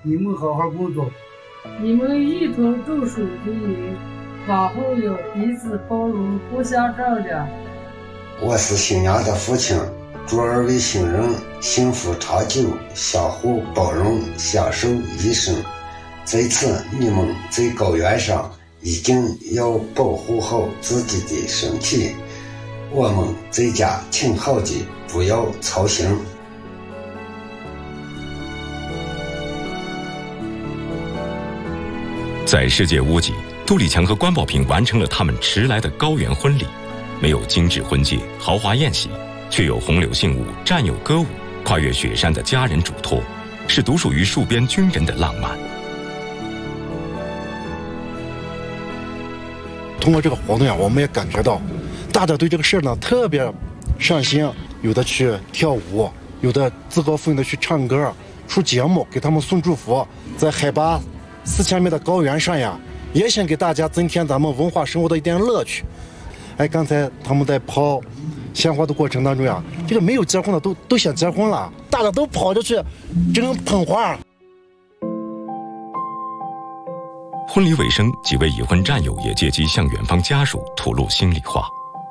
你们好好工作， 你们一同种树经营，往后要彼此包容，互相照料。 我是新娘的父亲，祝二位新人幸福长久，相互包容，相守一生。在此，你们在高原上一定要保护好自己的身体。我们在家挺好的，不要操心。 在世界屋脊，杜立强和关宝平完成了他们迟来的高原婚礼。没有精致婚戒、豪华宴席，却有红柳信舞、战友歌舞，跨越雪山的家人嘱托，是独属于戍边军人的浪漫。 通过这个活动呀，我们也感觉到，大家对这个事儿呢特别上心，有的去跳舞，有的自告奋勇的去唱歌、出节目，给他们送祝福。在海拔4000米的高原上呀，也想给大家增添咱们文化生活的一点乐趣。哎，刚才他们在抛鲜花的过程当中呀，这个没有结婚的都想结婚了，大家都跑着去这种捧花。 婚礼尾声，几位已婚战友也借机向远方家属吐露心里话。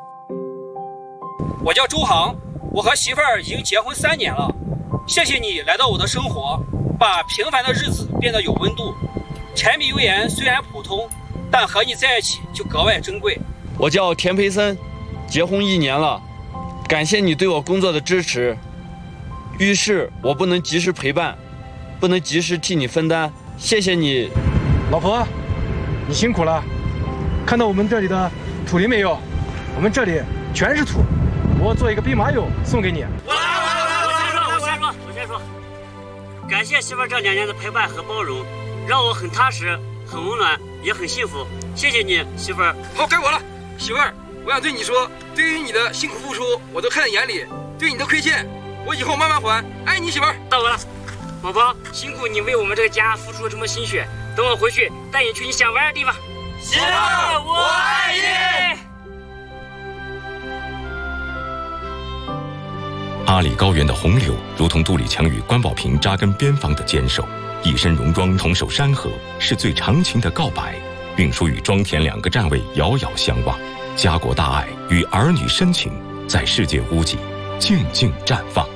我叫周航，我和媳妇儿已经结婚3年了，谢谢你来到我的生活，把平凡的日子变得有温度。柴米油盐虽然普通，但和你在一起就格外珍贵。 我叫田培森，结婚1年了，感谢你对我工作的支持。遇事我不能及时陪伴，不能及时替你分担，谢谢你。 老婆，你辛苦了。看到我们这里的土林没有？我们这里全是土，我做一个兵马俑送给你。 我先说，感谢媳妇这2年的陪伴和包容，让我很踏实、很温暖，也很幸福。谢谢你，媳妇儿。 好，该我了。媳妇儿，我想对你说，对于你的辛苦付出，我都看在眼里。对你的亏欠，我以后慢慢还。爱你，媳妇儿。 到我了，宝宝，辛苦你为我们这个家付出了这么心血。等我回去，带你去你想玩的地方。 媳妇儿，我爱你。 阿里高原的洪流，如同杜立强与关宝平扎根边防的坚守，一身戎装同守山河，是最长情的告白。运输与庄田2个站位遥遥相望，家国大爱与儿女深情在世界屋脊静静绽放。